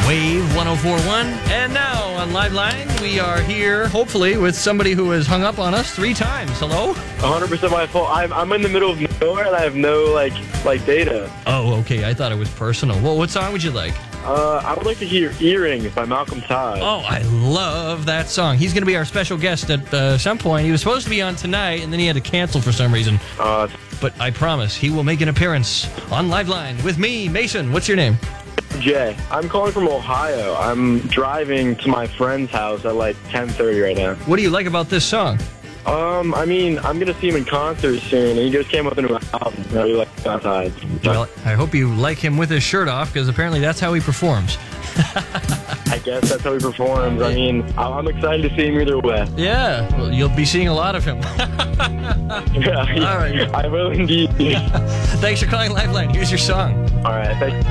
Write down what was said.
Wave 104.1. And now on Liveline, we are here, hopefully, with somebody who has hung up on us 3 times. Hello? 100% my fault. I'm in the middle of nowhere and I have no, like data. Oh, okay. I thought it was personal. Well, what song would you like? I would like to hear Earrings by Malcolm Todd. Oh, I love that song. He's going to be our special guest at some point. He was supposed to be on tonight, and then he had to cancel for some reason. But I promise he will make an appearance on Liveline with me, Mason. What's your name? Jay. I'm calling from Ohio. I'm driving to my friend's house at like 10:30 right now. What do you like about this song? I mean, I'm going to see him in concert soon, and he just came with a new album. I really like Outside. Well, I hope you like him with his shirt off, because apparently that's how he performs. I guess that's how he performs. I mean, I'm excited to see him either way. Yeah, well, you'll be seeing a lot of him. Yeah, All right. I will indeed. Thanks for calling Liveline. Here's your song. All right, thanks.